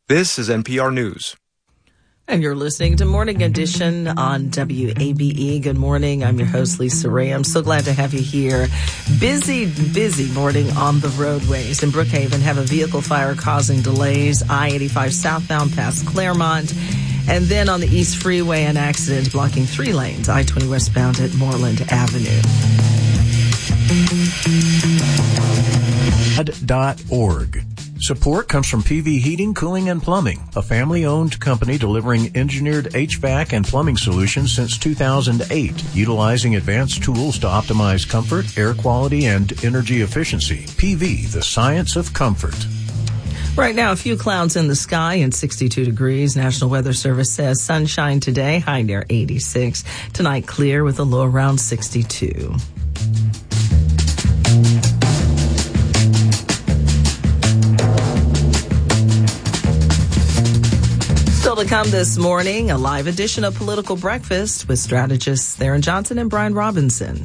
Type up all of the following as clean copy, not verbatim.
This is NPR News. And you're listening to Morning Edition on WABE. Good morning. I'm your host, Lisa Ray. I'm so glad to have you here. Busy morning on the roadways. In Brookhaven, have a vehicle fire causing delays. I-85 southbound past Claremont. And then on the East Freeway, an accident blocking 3 lanes. I-20 westbound at Moreland Avenue. .org. Support comes from PV Heating, Cooling, and Plumbing, a family-owned company delivering engineered HVAC and plumbing solutions since 2008, utilizing advanced tools to optimize comfort, air quality, and energy efficiency. PV, the science of comfort. Right now, a few clouds in the sky and 62 degrees. National Weather Service says sunshine today, high near 86. Tonight, clear with a low around 62. Still to come this morning, a live edition of Political Breakfast with strategists Theron Johnson and Brian Robinson.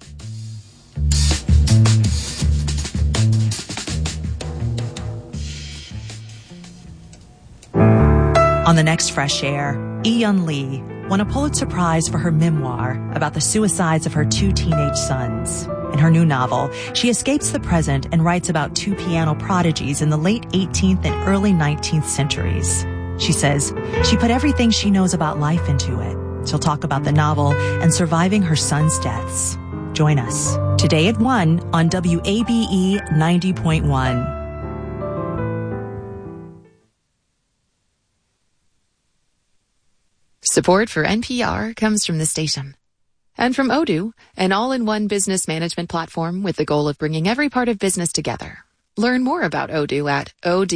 On the next Fresh Air, Eun Lee won a Pulitzer Prize for her memoir about the suicides of her 2 teenage sons. In her new novel, she escapes the present and writes about 2 piano prodigies in the late 18th and early 19th centuries. She says she put everything she knows about life into it. She'll talk about the novel and surviving her sons' deaths. Join us today at 1 on WABE 90.1. Support for NPR comes from the station. And from Odoo, an all-in-one business management platform with the goal of bringing every part of business together. Learn more about Odoo at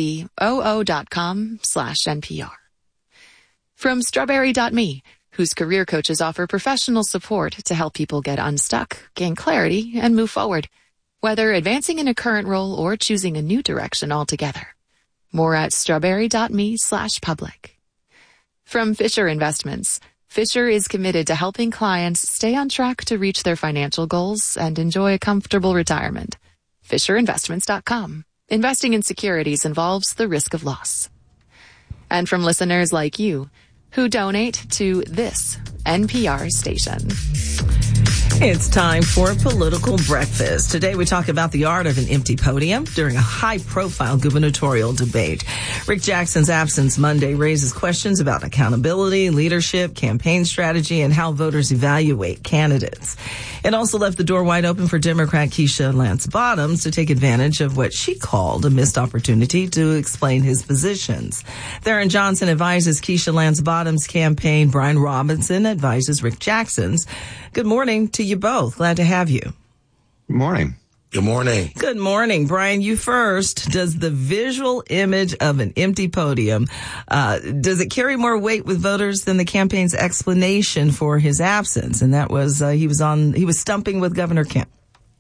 odoo.com/NPR. From Strawberry.me, whose career coaches offer professional support to help people get unstuck, gain clarity, and move forward, whether advancing in a current role or choosing a new direction altogether. More at strawberry.me/public. From Fisher Investments, Fisher is committed to helping clients stay on track to reach their financial goals and enjoy a comfortable retirement. FisherInvestments.com. Investing in securities involves the risk of loss. And from listeners like you, who donate to this NPR station. It's time for Political Breakfast. Today we talk about the art of an empty podium during a high-profile gubernatorial debate. Rick Jackson's absence Monday raises questions about accountability, leadership, campaign strategy, and how voters evaluate candidates. It also left the door wide open for Democrat Keisha Lance Bottoms to take advantage of what she called a missed opportunity to explain his positions. Theron Johnson advises Keisha Lance Bottoms' campaign. Brian Robinson advises Rick Jackson's. Good morning to you both. Glad to have you. Good morning. Good morning. Good morning. Brian, you first. Does the visual image of an empty podium, does it carry more weight with voters than the campaign's explanation for his absence? And that was, he was stumping with Governor Kemp.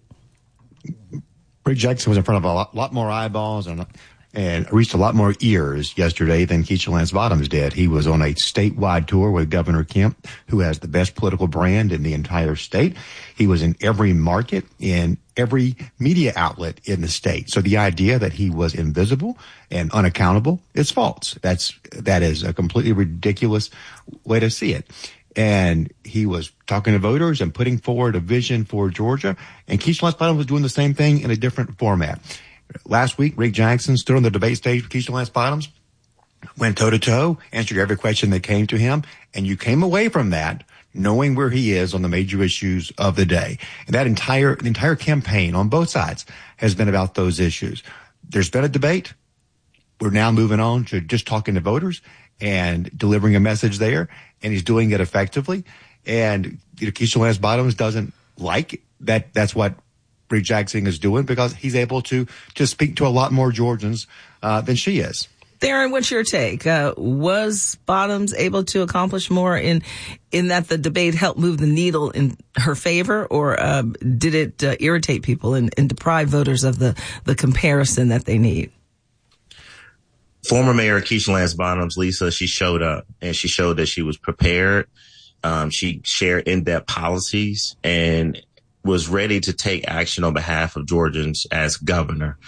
Rick Jackson was in front of a lot more eyeballs and reached a lot more ears yesterday than Keisha Lance Bottoms did. He was on a statewide tour with Governor Kemp, who has the best political brand in the entire state. He was in every market, in every media outlet in the state. So the idea that he was invisible and unaccountable is false. That is a completely ridiculous way to see it. And he was talking to voters and putting forward a vision for Georgia. And Keisha Lance Bottoms was doing the same thing in a different format. Last week, Rick Jackson stood on the debate stage with Keisha Lance Bottoms, went toe-to-toe, answered every question that came to him, and you came away from that knowing where he is on the major issues of the day. And that the entire campaign on both sides has been about those issues. There's been a debate. We're now moving on to just talking to voters and delivering a message there, and he's doing it effectively. And Keisha Lance Bottoms doesn't like that. That's what Rick Jackson is doing, because he's able to speak to a lot more Georgians than she is. Theron, what's your take? Was Bottoms able to accomplish more in that the debate helped move the needle in her favor, or did it irritate people and deprive voters of the comparison that they need? Former Mayor Keisha Lance Bottoms, Lisa, she showed up and she showed that she was prepared. She shared in-depth policies and was ready to take action on behalf of Georgians as governor.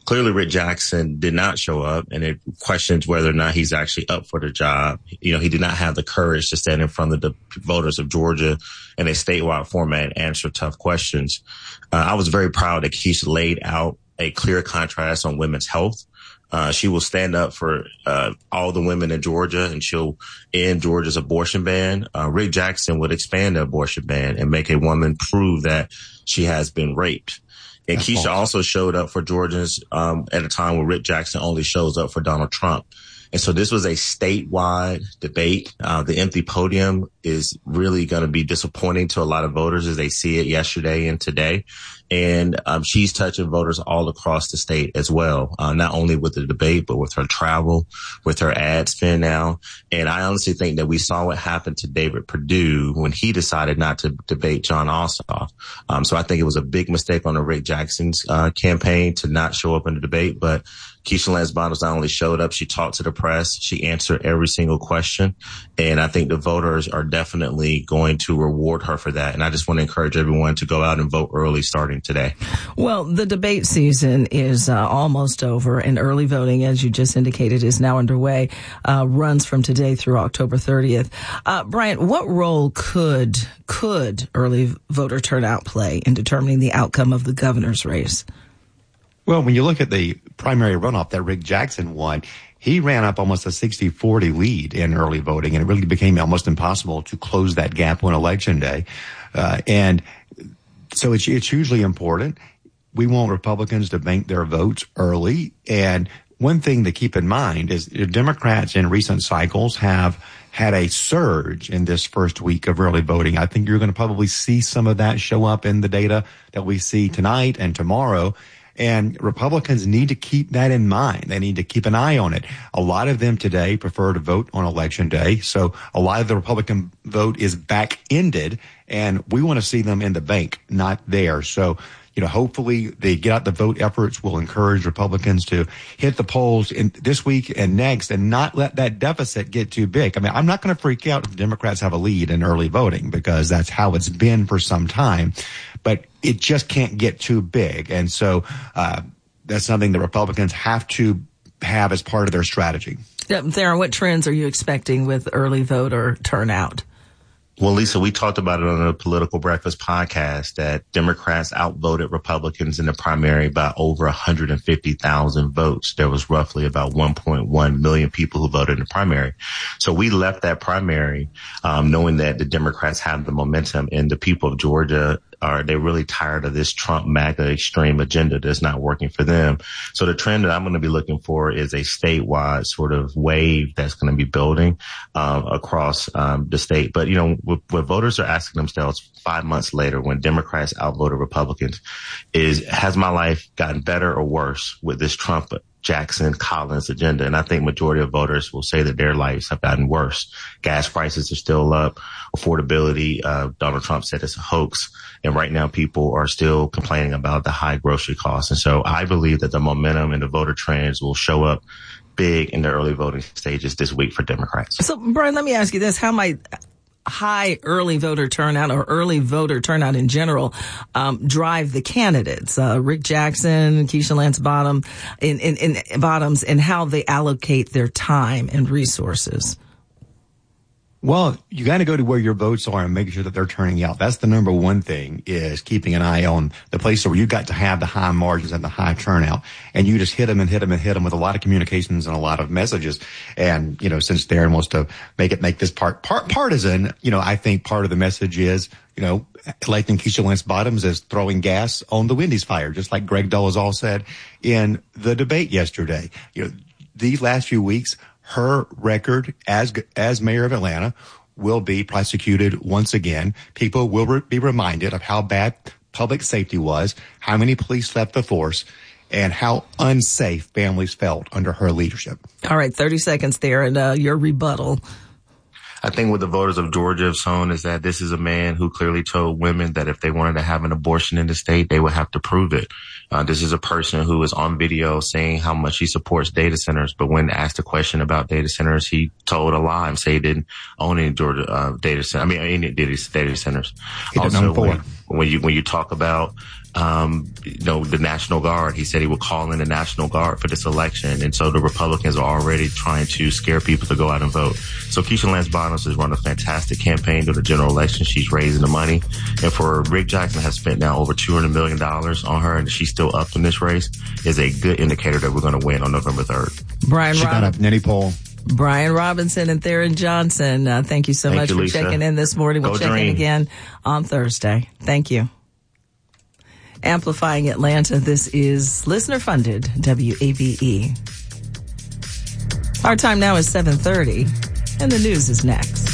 Clearly, Rick Jackson did not show up, and it questions whether or not he's actually up for the job. You know, he did not have the courage to stand in front of the voters of Georgia in a statewide format and answer tough questions. I was very proud that Keisha laid out a clear contrast on women's health. She will stand up for all the women in Georgia, and she'll end Georgia's abortion ban. Rick Jackson would expand the abortion ban and make a woman prove that she has been raped. And Keisha also showed up for Georgians at a time where Rick Jackson only shows up for Donald Trump. And so this was a statewide debate. The empty podium is really going to be disappointing to a lot of voters as they see it yesterday and today. And she's touching voters all across the state as well, not only with the debate, but with her travel, with her ad spend now. And I honestly think that we saw what happened to David Perdue when he decided not to debate Jon Ossoff. So I think it was a big mistake on the Rick Jackson's campaign to not show up in the debate. But Keisha Lance Bottoms not only showed up, she talked to the press, she answered every single question. And I think the voters are definitely going to reward her for that. And I just want to encourage everyone to go out and vote early starting today. Well, the debate season is almost over, and early voting, as you just indicated, is now underway, runs from today through October 30th. Bryant, what role could early voter turnout play in determining the outcome of the governor's race? Well, when you look at the primary runoff that Rick Jackson won, he ran up almost a 60-40 lead in early voting, and it really became almost impossible to close that gap on Election Day. And so it's hugely important. We want Republicans to bank their votes early. And one thing to keep in mind is Democrats in recent cycles have had a surge in this first week of early voting. I think you're going to probably see some of that show up in the data that we see tonight and tomorrow. And Republicans need to keep that in mind. They need to keep an eye on it. A lot of them today prefer to vote on Election Day. So a lot of the Republican vote is back-ended, and we want to see them in the bank, not there. So, hopefully the get out the vote efforts will encourage Republicans to hit the polls in this week and next and not let that deficit get too big. I mean, I'm not going to freak out if Democrats have a lead in early voting because that's how it's been for some time. But it just can't get too big. And so that's something that Republicans have to have as part of their strategy. Theron, what trends are you expecting with early voter turnout? Well, Lisa, we talked about it on the Political Breakfast podcast that Democrats outvoted Republicans in the primary by over 150,000 votes. There was roughly about 1.1 million people who voted in the primary. So we left that primary knowing that the Democrats have the momentum, and the people of Georgia they're really tired of this Trump MAGA extreme agenda that's not working for them. So the trend that I'm going to be looking for is a statewide sort of wave that's going to be building across the state. But, what voters are asking themselves 5 months later when Democrats outvoted Republicans is, has my life gotten better or worse with this Trump Jackson Collins agenda? And I think majority of voters will say that their lives have gotten worse. Gas prices are still up. Affordability, Donald Trump said it's a hoax. And right now people are still complaining about the high grocery costs. And so I believe that the momentum and the voter trends will show up big in the early voting stages this week for Democrats. So, Brian, let me ask you this. How might high early voter turnout or early voter turnout in general drive the candidates, Rick Jackson, Keisha Lance Bottoms, and how they allocate their time and resources? Well, you got to go to where your votes are and make sure that they're turning out. That's the number one thing, is keeping an eye on the places where you got to have the high margins and the high turnout. And you just hit them with a lot of communications and a lot of messages. And, since Darren wants to make this part partisan, I think part of the message is, electing Keisha Lance Bottoms is throwing gas on the Wendy's fire, just like Greg Dolezal said in the debate yesterday. These last few weeks, her record as mayor of Atlanta will be prosecuted once again. People will be reminded of how bad public safety was, how many police left the force, and how unsafe families felt under her leadership. All right, 30 seconds there, and your rebuttal. I think what the voters of Georgia have shown is that this is a man who clearly told women that if they wanted to have an abortion in the state, they would have to prove it. This is a person who is on video saying how much he supports data centers, but when asked a question about data centers, he told a lie and said he didn't own any Georgia data centers. Any data centers. He didn't own four. When you talk about the National Guard. He said he would call in the National Guard for this election. And so the Republicans are already trying to scare people to go out and vote. So Keisha Lance Bottoms has run a fantastic campaign during the general election. She's raising the money. And for Rick Jackson has spent now over $200 million on her, and she's still up in this race, is a good indicator that we're going to win on November 3rd. She got a Nitty poll. Brian Robinson and Theron Johnson, thank you so much for checking in this morning. We'll check in again on Thursday. Thank you. Amplifying Atlanta, this is listener-funded WABE. Our time now is 7:30, and the news is next.